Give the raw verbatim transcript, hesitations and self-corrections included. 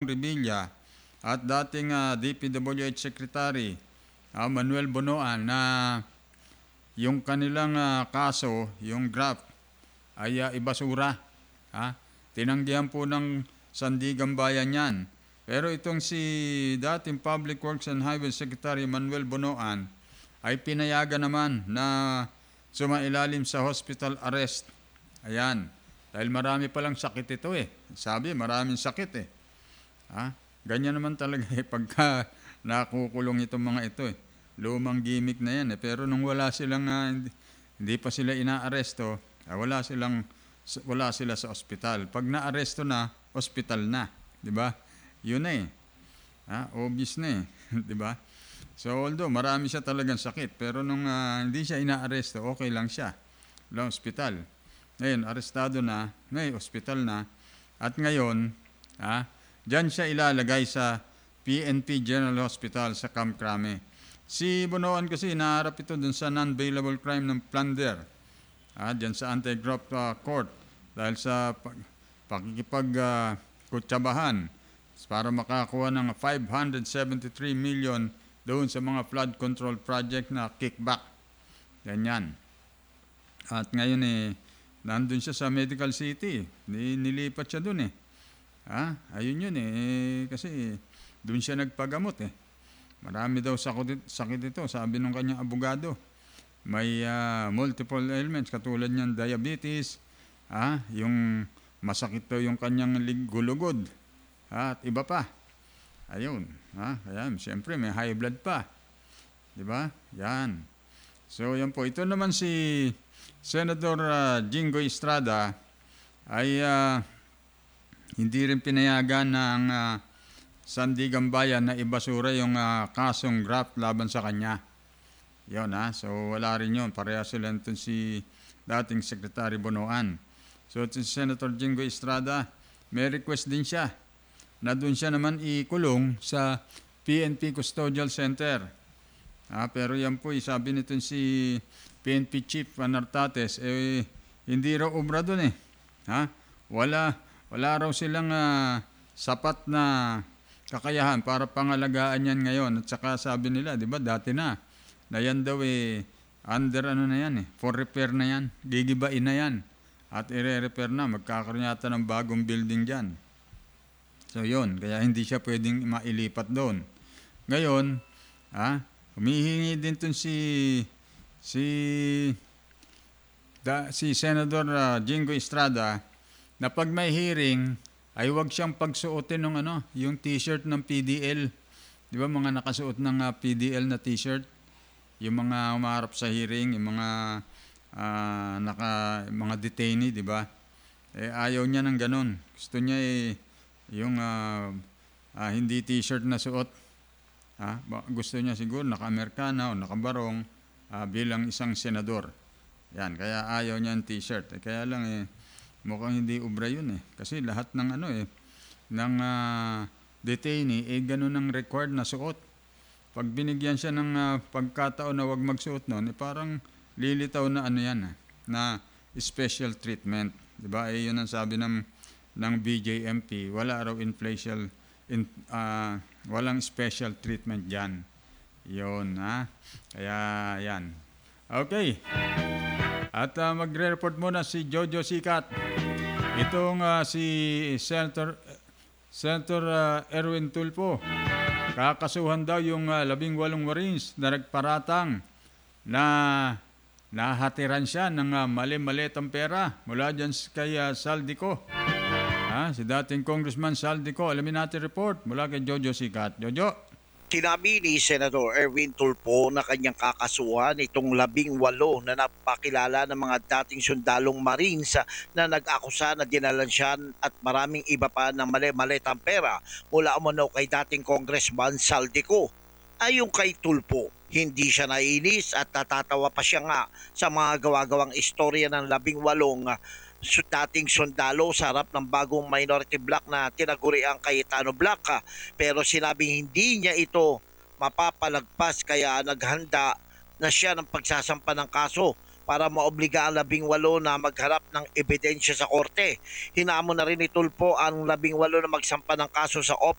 Revilla at dating uh, D P W H Secretary uh, Manuel Bonoan na yung kanilang uh, kaso, yung graft, ay uh, ibasura. Ha? Tinanggihan po ng Sandigan Bayan yan. Pero itong si dating Public Works and Highway Secretary Manuel Bonoan ay pinayagan naman na sumailalim sa hospital arrest. Ayan. Dahil marami palang sakit ito eh. Sabi, maraming sakit eh. Ha? Ganyan naman talaga eh pagka nakukulong itong mga ito eh. Lumang gimmick na yan eh. Pero nung wala silang, uh, hindi, hindi pa sila inaaresto, uh, wala silang, wala sila sa ospital. Pag naaresto na, ospital na. Diba? Yun na eh. Ha? Obvious na eh. Diba? So although marami siya talagang sakit, pero nung uh, hindi siya inaaresto, okay lang siya. Wala ospital. Ngayon, arestado na, may ospital na, at ngayon, ah, dyan siya ilalagay sa P N P General Hospital sa Camp Crame. Si Bonoan kasi inaharap ito dun sa non-bailable crime ng plunder, ah, dyan sa anti-graft uh, court, dahil sa pakikipag-kutsabahan uh, para makakuha ng five hundred seventy-three million doon sa mga flood control project na kickback. Ganyan. At ngayon eh, nandun siya sa Medical City. Nilipat siya dun eh. Ha? Ayun yun eh. Kasi dun siya nagpagamot eh. Marami daw sakit, sakit ito, sabi ng kanyang abogado. May uh, multiple ailments, katulad niyan diabetes, ha? Yung masakit daw yung kanyang gulugod, ha? At iba pa. Ayun, ha? Kaya siyempre may high blood pa. 'Di ba? Yan. So yan po, ito naman si Senator uh, Jingo Estrada ay uh, hindi rin pinayagan ng uh, Sandigan Bayan na ibasura yung uh, kasong graft laban sa kanya. Yun ha, so wala rin yun. Pareha sila ito si dating Secretary Bonoan. So si Senator Jingo Estrada, may request din siya na doon siya naman ikulong sa P N P Custodial Center. Ah, pero yan po, sabi nito si P N P Chief Anartates, eh, hindi raw obra doon eh. Ha? Wala, wala raw silang uh, sapat na kakayahan para pangalagaan yan ngayon. At saka sabi nila, di ba, dati na, na yan daw eh, under ano na yan eh, for repair na yan, gigibain na yan. At i-repair na, magkakaroon yata ng bagong building dyan. So yun, kaya hindi siya pwedeng mailipat doon. Ngayon, ah, humihingi din tun si si da, si Senator uh, Jingo Estrada na pag may hearing ay huwag siyang pagsuotin ng ano, yung t-shirt ng P D L. 'Di ba mga nakasuot ng uh, P D L na t-shirt? Yung mga umaharap sa hearing, yung mga uh, naka mga detainee, 'di ba? Eh ayaw niya ng ganun. Gusto niya eh yung uh, uh, hindi t-shirt na suot. Ha? Gusto niya siguro naka-Amerikana o naka-barong uh, bilang isang senador. Yan, kaya ayaw niya ng t-shirt. Eh, kaya lang eh, mukhang hindi ubra yun eh. Kasi lahat ng ano eh, ng uh, detainee, eh ganun ang required na suot. Pag binigyan siya ng uh, pagkataon na wag magsuot nun, eh parang lilitaw na ano yan, eh, na special treatment. Diba? Eh yun ang sabi ng ng B J M P, wala raw inflation, in, uh, walang special treatment dyan. Yun, ha? Kaya, yan. Okay. At uh, magre-report muna si Jojo Sikat. Itong uh, si Senator, Senator uh, Erwin Tulfo. Kakasuhan daw yung uh, labing walong Marines na nagparatang na nahatiran siya ng uh, mali-malitang pera mula dyan kay uh, Saldico. Ha, si dating Congressman Saldico, alamin natin report mula kay Jojo Sikat. Jojo. Sinabi ni Senator Erwin Tulfo na kanyang kakasuhan itong labing walo na napakilala ng mga dating sundalong Marines na nag-akusa na dinalan siya at maraming iba pa ng mali-malitang pera mula umano kay dating Congressman Saldico. Ayon kay Tulfo, hindi siya nainis at natatawa pa siya nga sa mga gawa-gawang istorya ng labing walong dating sundalo sa harap ng bagong minority block na tinaguri ang Cayetano Block, pero sinabing hindi niya ito mapapalagpas kaya naghanda na siya ng pagsasampa ng kaso para maobliga ang labing walo na magharap ng ebidensya sa korte. Hinamon na rin ni Tulfo ang labing walo na magsampa ng kaso sa